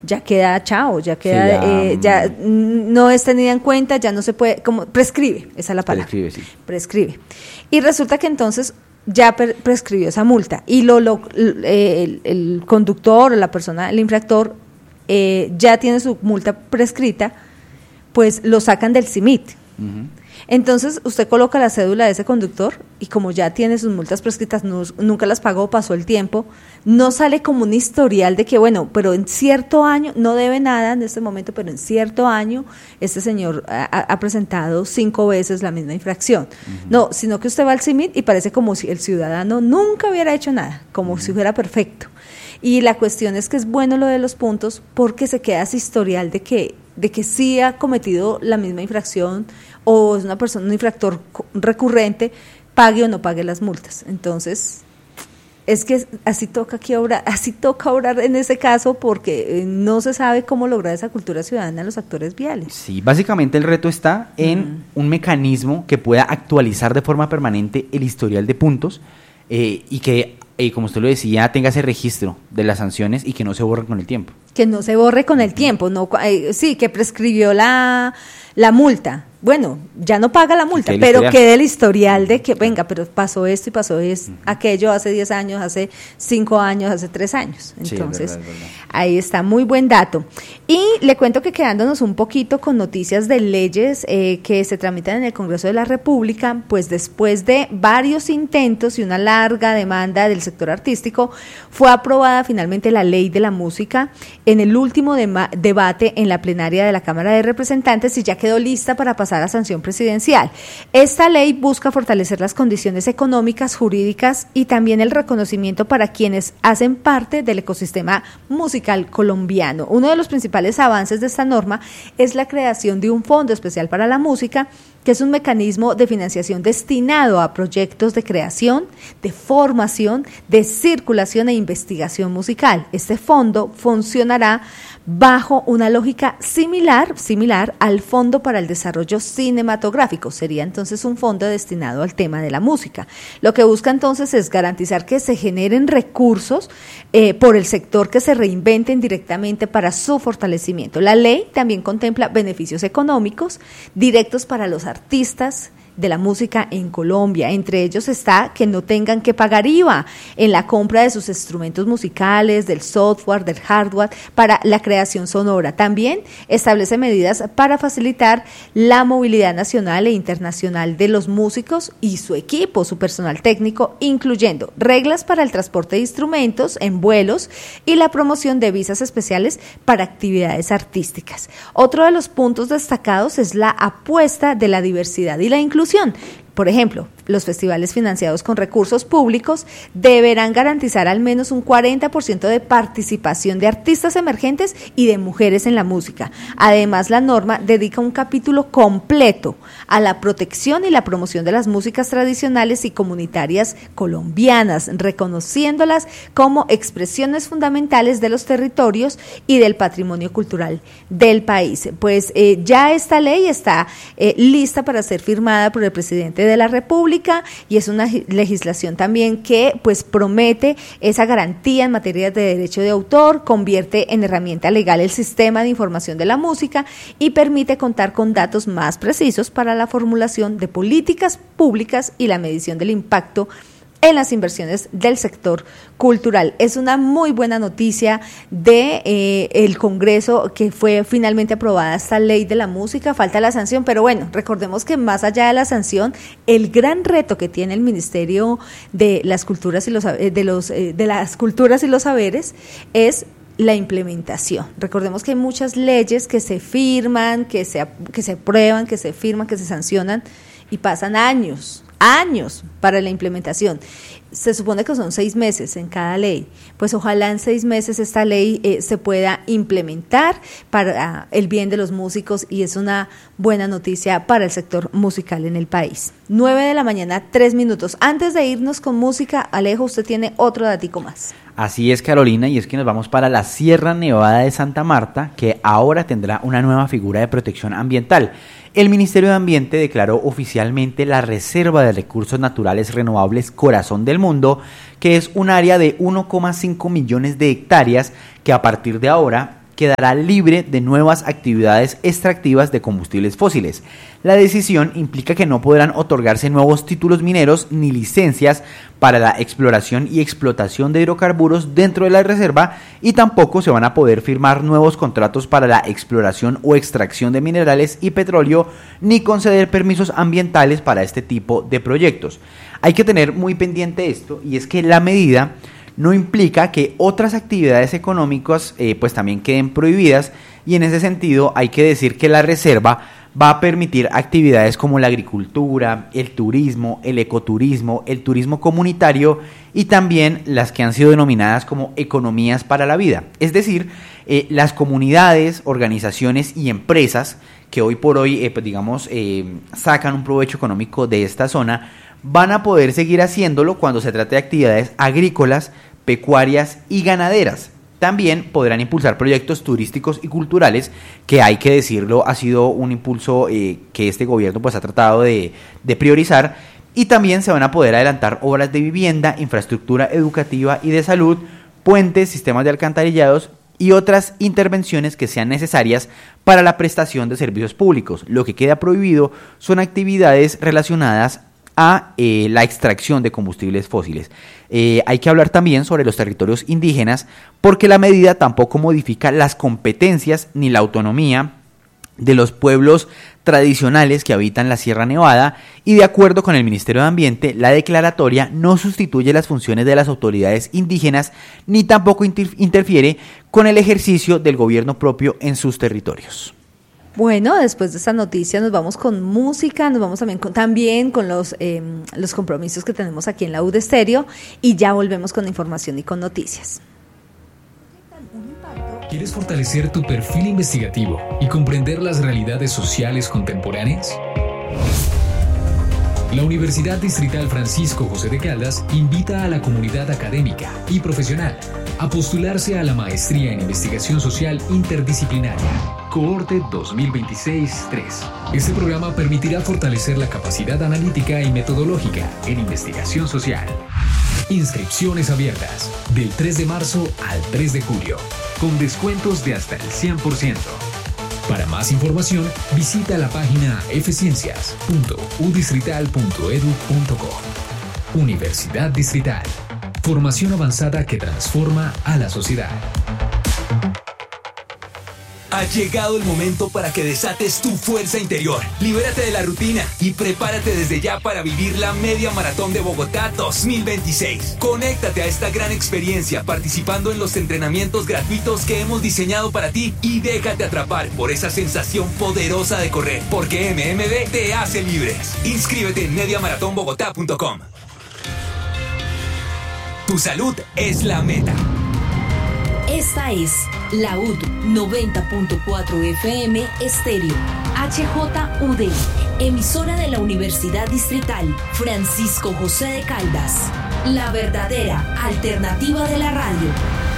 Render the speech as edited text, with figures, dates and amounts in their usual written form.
ya queda chao, ya queda, sí, ya no es tenida en cuenta, ya no se puede, como prescribe, esa es la palabra. Prescribe, sí. Prescribe. Y resulta que entonces ya prescribió esa multa y el conductor o la persona, el infractor, ya tiene su multa prescrita, pues lo sacan del CIMIT. Uh-huh. Entonces usted coloca la cédula de ese conductor y como ya tiene sus multas prescritas, nunca las pagó, pasó el tiempo, no sale como un historial de que bueno, pero en cierto año, no debe nada en este momento, pero en cierto año este señor ha presentado 5 veces la misma infracción. Uh-huh. No, sino que usted va al CIMIT y parece como si el ciudadano nunca hubiera hecho nada, como uh-huh. si fuera perfecto. Y la cuestión es que es bueno lo de los puntos porque se queda ese historial de que sí ha cometido la misma infracción o es una persona, un infractor recurrente, pague o no pague las multas. Entonces, es que así toca obrar en ese caso porque no se sabe cómo lograr esa cultura ciudadana en los actores viales. Sí, básicamente el reto está en un mecanismo que pueda actualizar de forma permanente el historial de puntos y que, como usted lo decía, tenga ese registro de las sanciones y que no se borren con el tiempo. Que no se borre con el tiempo, no, sí, que prescribió la multa. Bueno, ya no paga la multa, pero quede el historial de que, venga, pero pasó esto y pasó aquello hace 10 años, hace 5 años, hace 3 años. Entonces, sí, es verdad. Ahí está, muy buen dato. Y le cuento que quedándonos un poquito con noticias de leyes que se tramitan en el Congreso de la República, pues después de varios intentos y una larga demanda del sector artístico, fue aprobada finalmente la Ley de la Música en el último debate en la plenaria de la Cámara de Representantes y ya quedó lista para pasar a sanción presidencial. Esta ley busca fortalecer las condiciones económicas, jurídicas y también el reconocimiento para quienes hacen parte del ecosistema musical colombiano. Uno de los principales avances de esta norma es la creación de un fondo especial para la música, que es un mecanismo de financiación destinado a proyectos de creación, de formación, de circulación e investigación musical. Este fondo funcionará bajo una lógica similar al Fondo para el Desarrollo Cinematográfico. Sería entonces un fondo destinado al tema de la música. Lo que busca entonces es garantizar que se generen recursos por el sector que se reinventen directamente para su fortalecimiento. La ley también contempla beneficios económicos directos para los artistas de la música en Colombia. Entre ellos está que no tengan que pagar IVA en la compra de sus instrumentos musicales, del software, del hardware para la creación sonora. También establece medidas para facilitar la movilidad nacional e internacional de los músicos y su equipo, su personal técnico, incluyendo reglas para el transporte de instrumentos en vuelos y la promoción de visas especiales para actividades artísticas. Otro de los puntos destacados es la apuesta de la diversidad y la inclusión. Por ejemplo, los festivales financiados con recursos públicos deberán garantizar al menos un 40% de participación de artistas emergentes y de mujeres en la música. Además, la norma dedica un capítulo completo a la protección y la promoción de las músicas tradicionales y comunitarias colombianas, reconociéndolas como expresiones fundamentales de los territorios y del patrimonio cultural del país. Pues ya esta ley está lista para ser firmada por el presidente de la República y es una legislación también que pues promete esa garantía en materia de derecho de autor, convierte en herramienta legal el sistema de información de la música y permite contar con datos más precisos para la formulación de políticas públicas y la medición del impacto en las inversiones del sector cultural. Es una muy buena noticia de el Congreso que fue finalmente aprobada esta ley de la música. Falta la sanción, pero bueno, recordemos que más allá de la sanción, el gran reto que tiene el Ministerio de las Culturas y las Culturas y los Saberes es la implementación. Recordemos que hay muchas leyes que se firman, que se aprueban, que se firman, que se sancionan y pasan años para la implementación. Se supone que son 6 meses en cada ley, pues ojalá en 6 meses esta ley se pueda implementar para el bien de los músicos y es una buena noticia para el sector musical en el país. 9:03 a.m. Antes de irnos con música, Alejo, usted tiene otro datico más. Así es, Carolina, y es que nos vamos para la Sierra Nevada de Santa Marta, que ahora tendrá una nueva figura de protección ambiental. El Ministerio de Ambiente declaró oficialmente la Reserva de Recursos Naturales Renovables Corazón del Mundo, que es un área de 1,5 millones de hectáreas que a partir de ahora quedará libre de nuevas actividades extractivas de combustibles fósiles. La decisión implica que no podrán otorgarse nuevos títulos mineros ni licencias para la exploración y explotación de hidrocarburos dentro de la reserva, y tampoco se van a poder firmar nuevos contratos para la exploración o extracción de minerales y petróleo, ni conceder permisos ambientales para este tipo de proyectos. Hay que tener muy pendiente esto, y es que la medida no implica que otras actividades económicas pues también queden prohibidas, y en ese sentido hay que decir que la reserva va a permitir actividades como la agricultura, el turismo, el ecoturismo, el turismo comunitario y también las que han sido denominadas como economías para la vida. Es decir, las comunidades, organizaciones y empresas que hoy por hoy sacan un provecho económico de esta zona van a poder seguir haciéndolo cuando se trate de actividades agrícolas, pecuarias y ganaderas. También podrán impulsar proyectos turísticos y culturales, que hay que decirlo, ha sido un impulso que este gobierno pues ha tratado de priorizar, y también se van a poder adelantar obras de vivienda, infraestructura educativa y de salud, puentes, sistemas de alcantarillados y otras intervenciones que sean necesarias para la prestación de servicios públicos. Lo que queda prohibido son actividades relacionadas a la extracción de combustibles fósiles. Hay que hablar también sobre los territorios indígenas, porque la medida tampoco modifica las competencias ni la autonomía de los pueblos tradicionales que habitan la Sierra Nevada, y de acuerdo con el Ministerio de Ambiente, la declaratoria no sustituye las funciones de las autoridades indígenas ni tampoco interfiere con el ejercicio del gobierno propio en sus territorios. Bueno, después de esta noticia nos vamos con música, nos vamos también con los compromisos que tenemos aquí en la UD Estéreo, y ya volvemos con información y con noticias. ¿Quieres fortalecer tu perfil investigativo y comprender las realidades sociales contemporáneas? La Universidad Distrital Francisco José de Caldas invita a la comunidad académica y profesional a postularse a la Maestría en Investigación Social Interdisciplinaria, Cohorte 2026-3. Este programa permitirá fortalecer la capacidad analítica y metodológica en investigación social. Inscripciones abiertas del 3 de marzo al 3 de julio, con descuentos de hasta el 100%. Para más información, visita la página fciencias.udistrital.edu.co. Universidad Distrital. Formación avanzada que transforma a la sociedad. Ha llegado el momento para que desates tu fuerza interior. Libérate de la rutina y prepárate desde ya para vivir la Media Maratón de Bogotá 2026. Conéctate a esta gran experiencia participando en los entrenamientos gratuitos que hemos diseñado para ti, y déjate atrapar por esa sensación poderosa de correr, porque MMB te hace libres. Inscríbete en mediamaratonbogotá.com. Tu salud es la meta. Esta es la UD 90.4 FM Estéreo, HJUD, emisora de la Universidad Distrital Francisco José de Caldas, la verdadera alternativa de la radio.